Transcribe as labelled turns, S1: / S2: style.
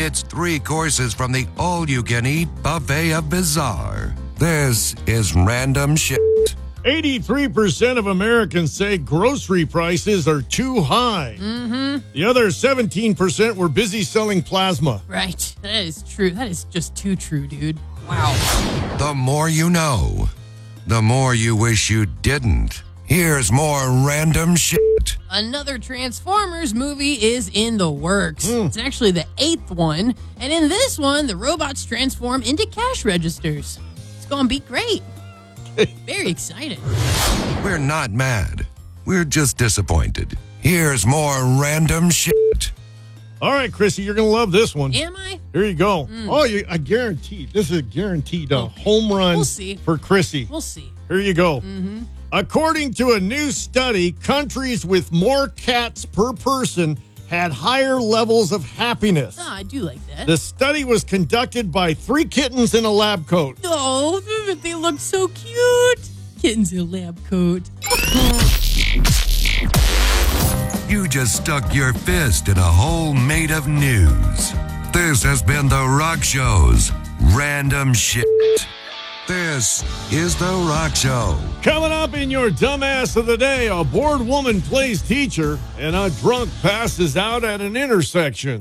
S1: It's 3 courses from the all-you-can-eat buffet of bizarre. This is random shit.
S2: 83% of Americans say grocery prices are too high.
S3: Mm-hmm.
S2: The other 17% were busy selling plasma.
S3: Right. That is true. That is just too true, dude. Wow.
S1: The more you know, the more you wish you didn't. Here's more random shit.
S3: Another Transformers movie is in the works. It's actually the 8th one. And in this one, the robots transform into cash registers. It's going to be great. Very excited.
S1: We're not mad. We're just disappointed. Here's more random shit.
S2: All right, Chrissy, you're going to love this one.
S3: Am I?
S2: Here you go. I guarantee. This is a guaranteed home run
S3: We'll see.
S2: for Chrissy.
S3: We'll see.
S2: Here you go. According to a new study, countries with more cats per person had higher levels of happiness.
S3: Oh, I do like that.
S2: The study was conducted by 3 kittens in a lab coat.
S3: Oh, they look so cute. Kittens in a lab coat.
S1: You just stuck your fist in a hole made of news. This has been The Rock Show's Random Shit. This is The Rock Show.
S2: Coming up in your dumbass of the day, a bored woman plays teacher and a drunk passes out at an intersection.